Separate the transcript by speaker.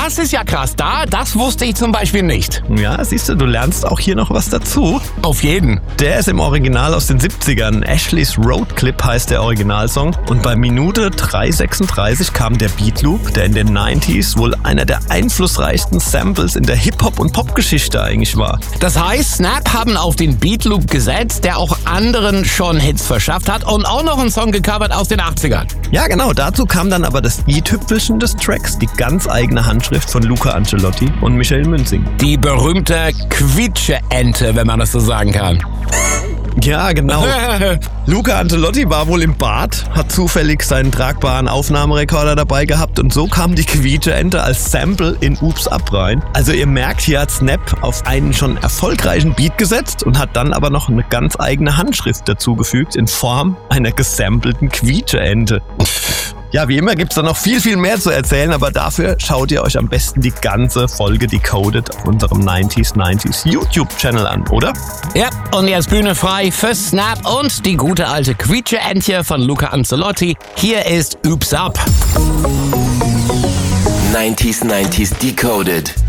Speaker 1: Das ist ja krass. Das wusste ich zum Beispiel nicht.
Speaker 2: Ja, siehst du lernst auch hier noch was dazu.
Speaker 1: Auf jeden.
Speaker 2: Der ist im Original aus den 70ern. Ashley's Road Clip heißt der Originalsong. Und bei Minute 3:36 kam der Beat Loop, der in den 90s wohl einer der einflussreichsten Samples in der Hip-Hop- und Pop-Geschichte eigentlich war.
Speaker 1: Das heißt, Snap haben auf den Beat Loop gesetzt, der auch anderen schon Hits verschafft hat und auch noch einen Song gecovert aus den 80ern.
Speaker 2: Ja, genau. Dazu kam dann aber das i-Tüpfelchen des Tracks, die ganz eigene Handschrift von Luca Ancelotti und Michael Münzing.
Speaker 1: Die berühmte Quietsche-Ente, wenn man das so sagen kann.
Speaker 2: Ja, genau. Luca Ancelotti war wohl im Bad, hat zufällig seinen tragbaren Aufnahmerekorder dabei gehabt und so kam die Quietsche-Ente als Sample in Oops Up rein. Also ihr merkt, hier hat Snap auf einen schon erfolgreichen Beat gesetzt und hat dann aber noch eine ganz eigene Handschrift dazugefügt in Form einer gesampleten Quietsche-Ente. Ja, wie immer gibt's da noch viel, viel mehr zu erzählen, aber dafür schaut ihr euch am besten die ganze Folge Decoded auf unserem 90s YouTube-Channel an, oder?
Speaker 1: Ja, und jetzt Bühne frei für Snap und die gute alte Quietsche-Entche von Luca Ancelotti. Hier ist Oops Up.
Speaker 3: 90s Decoded.